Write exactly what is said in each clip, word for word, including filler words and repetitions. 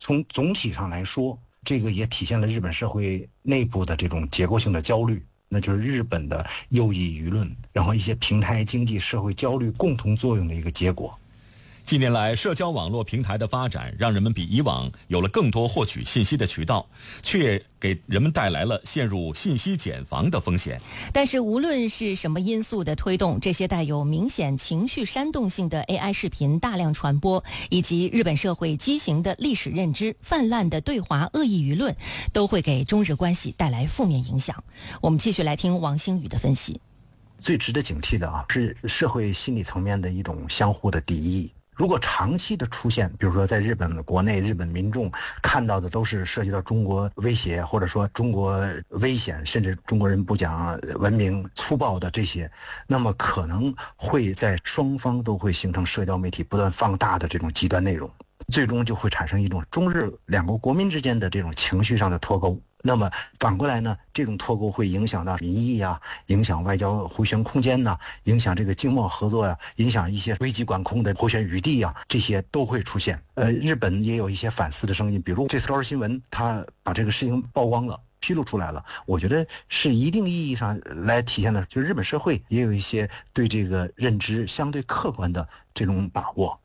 从总体上来说，这个也体现了日本社会内部的这种结构性的焦虑，那就是日本的右翼舆论，然后一些平台经济社会焦虑共同作用的一个结果。 近年来，社交网络平台的发展让人们比以往有了更多获取信息的渠道，却给人们带来了陷入信息茧房的风险。 但是无论是什么因素的推动，这些带有明显情绪煽动性的 A I 视频大量传播，以及日本社会畸形的历史认知、泛滥的对华恶意舆论，都会给中日关系带来负面影响。我们继续来听王星宇的分析。 最值得警惕的啊，是社会心理层面的一种相互的敌意。如果长期的出现，比如说在日本国内，日本民众看到的都是涉及到中国威胁，或者说中国危险，甚至中国人不讲文明、粗暴的这些，那么可能会在双方都会形成社交媒体不断放大的这种极端内容，最终就会产生一种中日两国国民之间的这种情绪上的脱钩。那么反过来呢，这种脱钩会影响到民意啊，影响外交回旋空间呐、啊，影响这个经贸合作呀、啊，影响一些危机管控的回旋余地啊，这些都会出现。呃，日本也有一些反思的声音，比如这次朝日新闻，他把这个事情曝光了。披露出来了，我觉得是一定意义上来体现的，就是日本社会也有一些对这个认知相对客观的这种把握。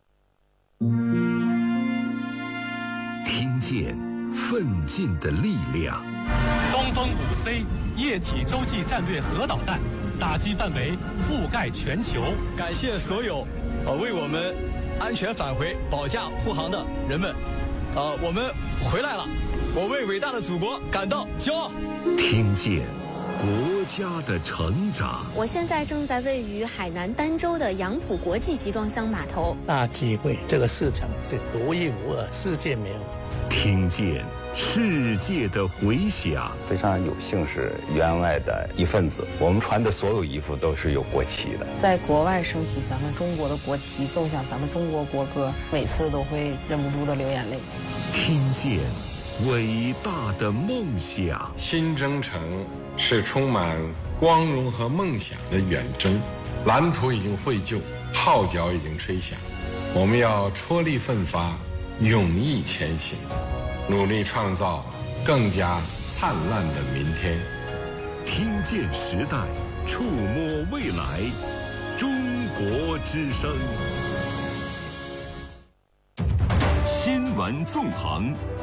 听见奋进的力量。 东风五 C 液体洲际战略核导弹打击范围覆盖全球。 感谢所有呃为我们安全返回保驾护航的人们，呃，我们回来了，我为伟大的祖国感到骄傲。 听见国家的成长。 我现在正在位于海南儋州的杨浦国际集装箱码头。 大机会，这个市场是独一无二，世界没有。 听见世界的回响。 非常有幸是员外的一份子，我们穿的所有衣服都是有国旗的。 在国外升起咱们中国的国旗，奏响咱们中国国歌，每次都会忍不住的流眼泪。 听见伟大的梦想。 新征程是充满光荣和梦想的远征，蓝图已经绘就，号角已经吹响，我们要踔厉奋发，勇毅前行，努力创造更加灿烂的明天。 听见时代，触摸未来，中国之声。新闻纵横，